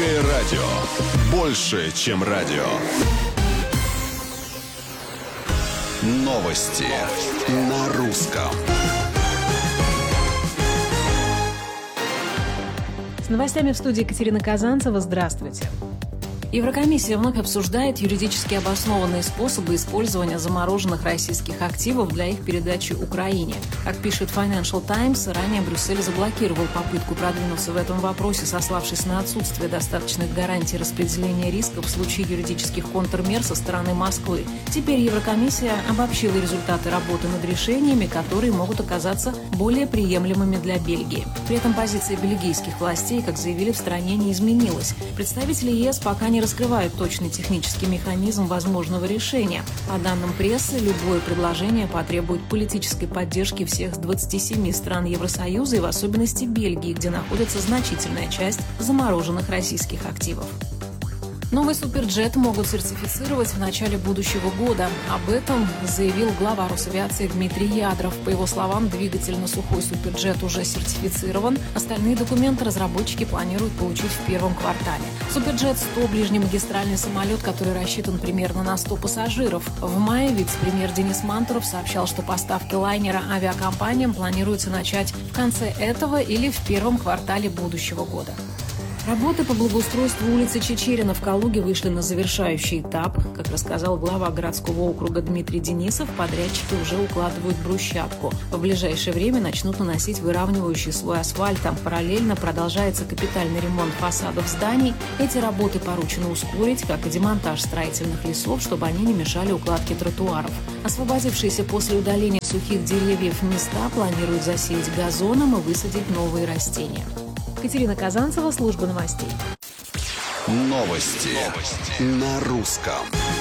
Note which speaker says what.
Speaker 1: Русское радио. Больше, чем радио. Новости на русском.
Speaker 2: С новостями в студии Екатерина Казанцева. Здравствуйте. Еврокомиссия вновь обсуждает юридически обоснованные способы использования замороженных российских активов для их передачи Украине. Как пишет Financial Times, ранее Брюссель заблокировал попытку продвинуться в этом вопросе, сославшись на отсутствие достаточных гарантий распределения рисков в случае юридических контрмер со стороны Москвы. Теперь Еврокомиссия обобщила результаты работы над решениями, которые могут оказаться более приемлемыми для Бельгии. При этом позиция бельгийских властей, как заявили в стране, не изменилась. Представители ЕС пока не раскрывают точный технический механизм возможного решения. По данным прессы, любое предложение потребует политической поддержки всех 27 стран Евросоюза и в особенности Бельгии, где находится значительная часть замороженных российских активов. Новый суперджет могут сертифицировать в начале будущего года. Об этом заявил глава Росавиации Дмитрий Ядров. По его словам, двигатель на сухой суперджет уже сертифицирован. Остальные документы разработчики планируют получить в первом квартале. Суперджет-100 – ближнемагистральный самолет, который рассчитан примерно на 100 пассажиров. В мае вице-премьер Денис Мантуров сообщал, что поставки лайнера авиакомпаниям планируется начать в конце этого или в первом квартале будущего года. Работы по благоустройству улицы Чичерина в Калуге вышли на завершающий этап. Как рассказал глава городского округа Дмитрий Денисов, подрядчики уже укладывают брусчатку. В ближайшее время начнут наносить выравнивающий слой асфальта. Параллельно продолжается капитальный ремонт фасадов зданий. Эти работы поручено ускорить, как и демонтаж строительных лесов, чтобы они не мешали укладке тротуаров. Освободившиеся после удаления сухих деревьев места планируют засеять газоном и высадить новые растения. Екатерина Казанцева, служба новостей.
Speaker 1: Новости на русском.